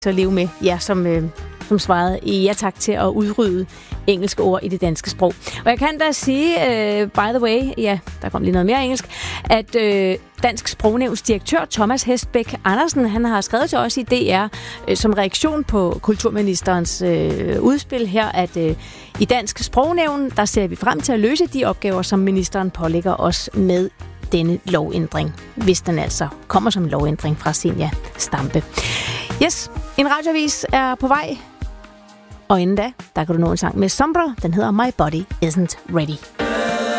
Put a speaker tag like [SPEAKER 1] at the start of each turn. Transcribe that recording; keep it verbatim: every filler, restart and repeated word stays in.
[SPEAKER 1] så leve med jer, som, øh, som svarede i ja tak til at udrydde engelske ord i det danske sprog. Og jeg kan da sige, øh, by the way, ja, der kom lige noget mere engelsk, at øh, Dansk Sprognævns direktør Thomas Hestbæk Andersen, han har skrevet til os i D R øh, som reaktion på kulturministerens øh, udspil her, at øh, i Dansk Sprognævn, der ser vi frem til at løse de opgaver, som ministeren pålægger os med denne lovændring, hvis den altså kommer som en lovændring fra Zenia Stampe. Yes, en radioavis er på vej, og inden da, der kan du nå en sang med Sombra, den hedder My Body Isn't Ready.